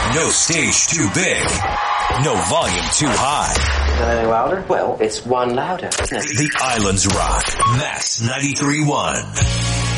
No stage too big. No volume too high. Is that any louder? Well, it's one louder, isn't it? The Islands rock. Max 93.1.